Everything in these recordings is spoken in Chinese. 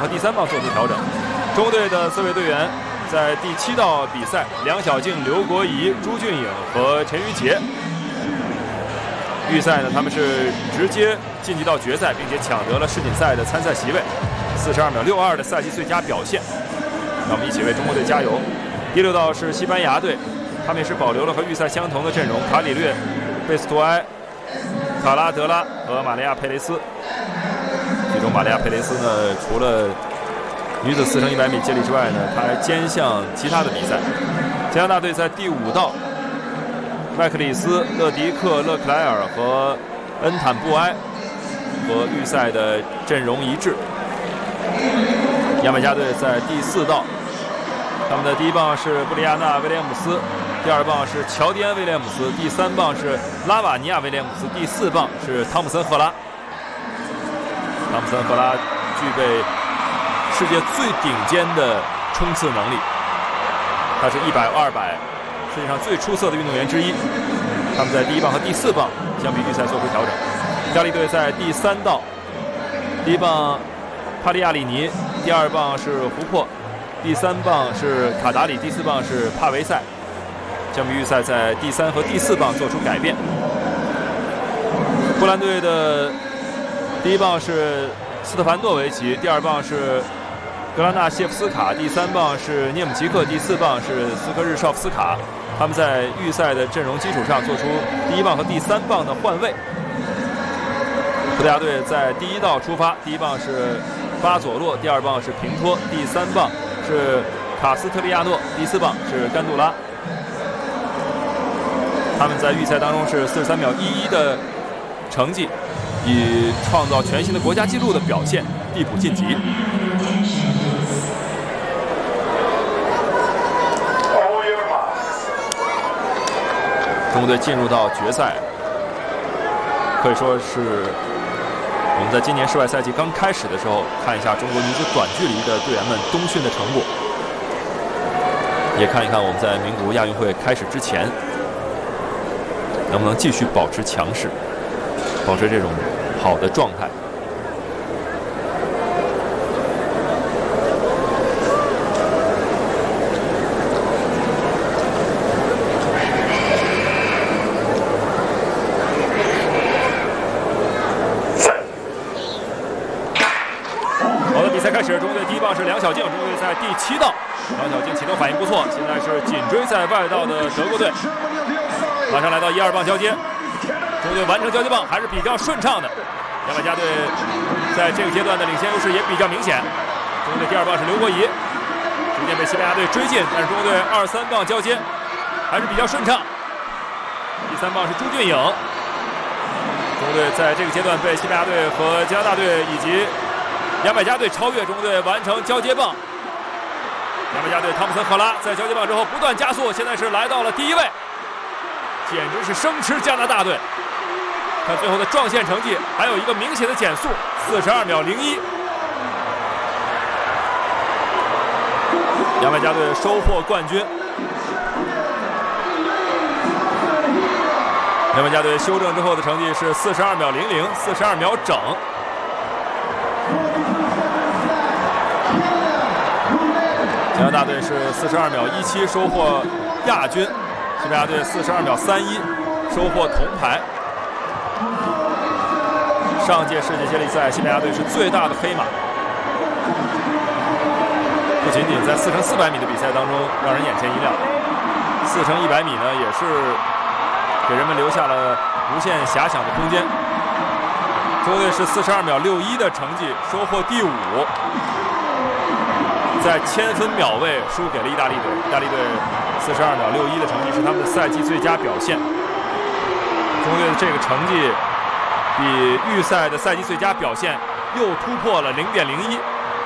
和第3棒做出调整。中国队的4位队员在第7道比赛，梁晓静、刘国仪、朱俊颖和陈瑜杰。预赛呢，他们是直接晋级到决赛，并且抢得了世锦赛的参赛席位，42秒62的赛季最佳表现。让我们一起为中国队加油。第6道是西班牙队，他们也是保留了和预赛相同的阵容：卡里略、贝斯图埃、卡拉德拉和玛利亚佩雷斯。其中玛利亚佩雷斯呢，除了女子4乘100米接力之外呢，她还兼项其他的比赛。加拿大队在第5道，麦克里斯、勒迪克、勒克莱尔和恩坦布埃和预赛的阵容一致。牙买加队在第4道，他们的第1棒是布里亚纳·威廉姆斯，第2棒是乔迪安·威廉姆斯，第3棒是拉瓦尼亚·威廉姆斯，第4棒是汤姆森·赫拉。汤姆森·赫拉具备世界最顶尖的冲刺能力，他是100、200世界上最出色的运动员之一。他们在第1棒和第4棒相比预赛做出调整。意大利队在第3道，第1棒帕利亚里尼，第2棒是胡珀，第3棒是卡达里，第4棒是帕维塞。相比预赛，在第3和第4棒做出改变。波兰队的第1棒是斯特凡诺维奇，第2棒是格拉纳谢夫斯卡，第3棒是涅姆齐克，第4棒是斯科日绍夫斯卡。他们在预赛的阵容基础上做出第1棒和第3棒的换位。葡萄牙队在第1道出发，第1棒是巴佐洛，第2棒是平托，第3棒是卡斯特利亚诺，第4棒是甘杜拉。他们在预赛当中是43秒11的成绩，以创造全新的国家纪录的表现递补晋级。中国队进入到决赛，可以说是我们在今年世外赛季刚开始的时候，看一下中国女子短距离的队员们冬训的成果，也看一看我们在名古屋亚运会开始之前能不能继续保持强势，保持这种好的状态。好的，比赛开始，中国队第1棒是梁晓静，中国队在第7道，梁晓静起头反应不错，现在是紧追在外道的德国队。马上来到1、2棒交接，中国队完成交接棒还是比较顺畅的。牙买加队在这个阶段的领先优势也比较明显。中国队第2棒是刘国仪，逐渐被西班牙队追进，但是中国队2、3棒交接还是比较顺畅。第3棒是朱俊颖，中国队在这个阶段被西班牙队和加拿大队以及牙买加队超越，中国队完成交接棒。牙买加队汤姆森·赫拉在交接棒之后不断加速，现在是来到了第1位。简直是生吃加拿大队！看最后的撞线成绩，还有一个明显的减速，42秒01。牙买加队收获冠军。牙买加队修正之后的成绩是42秒00，42秒整。加拿大队是42秒17收获亚军。西班牙队42秒31收获铜牌。上届世界接力赛，西班牙队是最大的黑马，不仅仅在4乘400米的比赛当中让人眼前一亮，4乘100米呢也是给人们留下了无限遐想的空间。中国队是42秒61的成绩收获第5，在1000分秒位输给了意大利队。意大利队42秒61的成绩是他们的赛季最佳表现。中国队的这个成绩比预赛的赛季最佳表现又突破了0.01。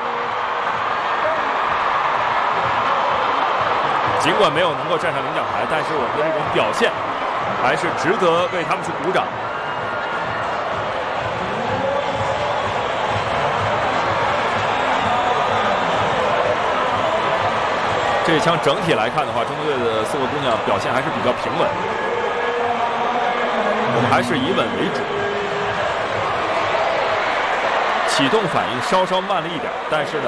尽管没有能够站上领奖台，但是我们的这种表现还是值得为他们去鼓掌。这一枪整体来看的话，中国队的4位姑娘表现还是比较平稳，我们还是以稳为主，启动反应稍稍慢了一点，但是呢